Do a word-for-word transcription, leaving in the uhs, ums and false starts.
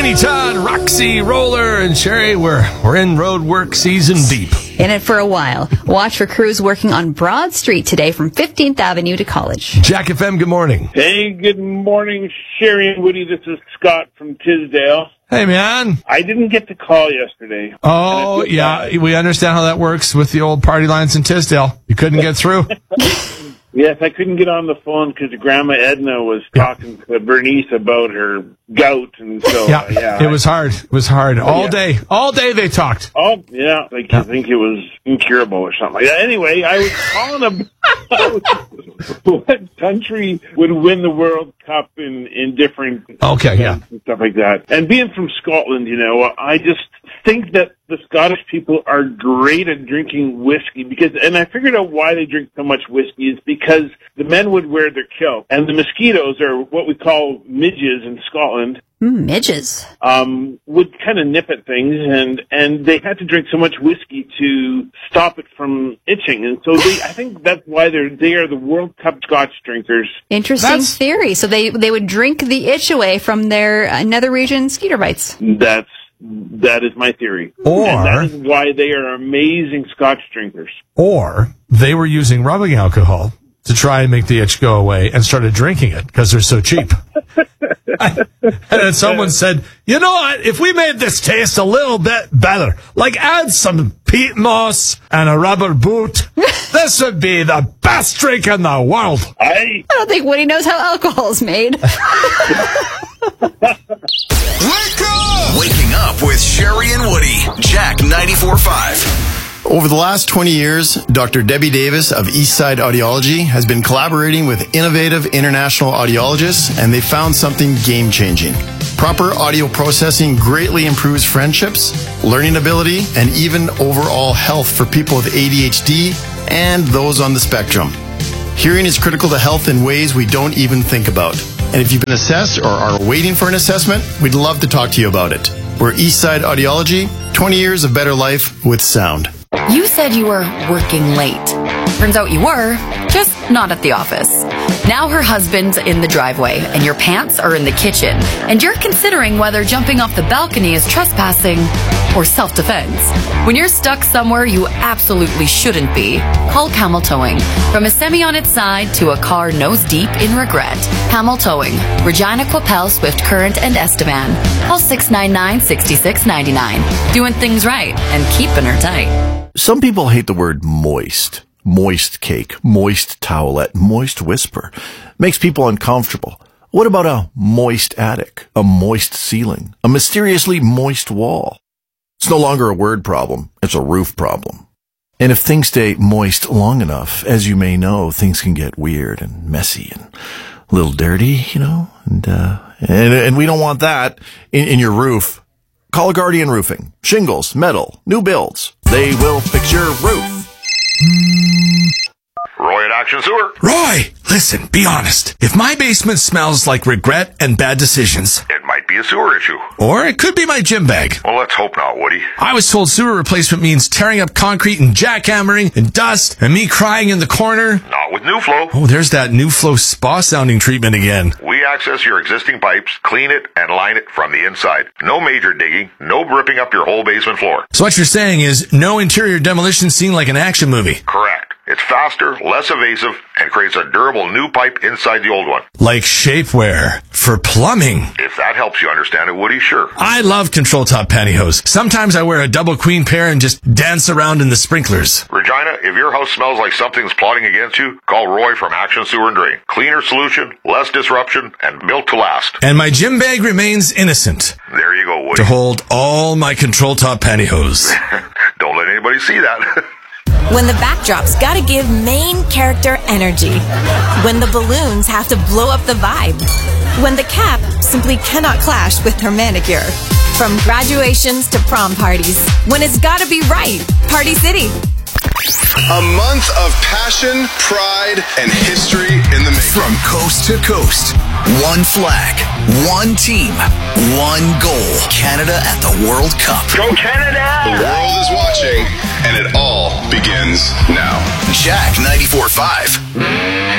Sweeney Todd, Roxy, Roller, and Sherry. We're, we're in road work season deep. In it for a while. Watch for crews working on Broad Street today from fifteenth Avenue to College. Jack F M, good morning. Hey, good morning, Sherry and Woody. This is Scott from Tisdale. Hey, man. I didn't get to call yesterday. Oh, yeah. Bad. We understand how that works with the old party lines in Tisdale. You couldn't get through. Yes, I couldn't get on the phone because Grandma Edna was talking to Bernice about her gout, and so yeah, uh, yeah it was hard. It was hard all yeah. day. All day they talked. Oh yeah, like yeah. I think it was incurable or something like that. Anyway, I was calling about what country would win the World Cup in in different okay, yeah, and stuff like that. And being from Scotland, you know, I just think that the Scottish people are great at drinking whiskey because, and I figured out why they drink so much whiskey is because the men would wear their kilt, and the mosquitoes, are what we call midges in Scotland. Mm, midges. Um, would kind of nip at things, and, and they had to drink so much whiskey to stop it from itching, and so they, I think that's why they're they are the World Cup Scotch drinkers. Interesting that's... theory. So they they would drink the itch away from their uh, nether region mosquito bites. That's That is my theory. Or, and that is why they are amazing Scotch drinkers. Or they were using rubbing alcohol to try and make the itch go away and started drinking it because they're so cheap. And then someone said, you know what, if we made this taste a little bit better, like add some peat moss and a rubber boot, this would be the best drink in the world. I, I don't think Woody knows how alcohol is made. Wake up! Waking up with Sherry and Woody. Jack ninety-four point five. Over the last twenty years, Doctor Debbie Davis of Eastside Audiology has been collaborating with innovative international audiologists, and they found something game-changing. Proper audio processing greatly improves friendships, learning ability, and even overall health for people with A D H D and those on the spectrum. Hearing is critical to health in ways we don't even think about. And if you've been assessed or are waiting for an assessment, we'd love to talk to you about it. We're Eastside Audiology, twenty years of better life with sound. You said you were working late. Turns out you were, just not at the office. Now her husband's in the driveway and your pants are in the kitchen, and you're considering whether jumping off the balcony is trespassing or self-defense. When you're stuck somewhere you absolutely shouldn't be, call Camel Towing. From a semi on its side to a car nose deep in regret, Camel Towing, Regina, Quappel, Swift Current, and Estevan. Call six nine nine, six six nine nine. Doing things right and keeping her tight. Some people hate the word moist. Moist cake, moist towelette, moist whisper. Makes people uncomfortable. What about a moist attic, a moist ceiling, a mysteriously moist wall? It's no longer a word problem, it's a roof problem. And if things stay moist long enough, as you may know, things can get weird and messy and a little dirty, you know, and, uh, and, and we don't want that in, in your roof. Call Guardian Roofing. Shingles, metal, new builds. They will fix your roof. Roy at Action Sewer. Roy, listen, be honest. If my basement smells like regret and bad decisions, It might be a sewer issue. or it could be my gym bag. Well, let's hope not, Woody. I was told sewer replacement means tearing up concrete and jackhammering and dust and me crying in the corner. Not with New Flow. Oh, there's that New Flow spa sounding treatment again. We access your existing pipes, clean it, and line it from the inside. No major digging, no ripping up your whole basement floor. So what you're saying is no interior demolition scene like an action movie. Correct. It's faster, less evasive, and creates a durable new pipe inside the old one. Like shapewear for plumbing. If that helps you understand it, Woody, sure. I love control top pantyhose. Sometimes I wear a double queen pair and just dance around in the sprinklers. Regina, if your house smells like something's plotting against you, call Roy from Action Sewer and Drain. Cleaner solution, less disruption, and built to last. And my gym bag remains innocent There you go, Woody. to hold all my control top pantyhose. Don't let anybody see that. When the backdrop's gotta give main character energy. When the balloons have to blow up the vibe. When the cap simply cannot clash with her manicure. From graduations to prom parties. When it's gotta be right. Party City. A month of passion, pride, and history in the making. From coast to coast, one flag, one team, one goal. Canada at the World Cup. Go Canada! The world is watching, and it all begins now. Jack ninety-four point five.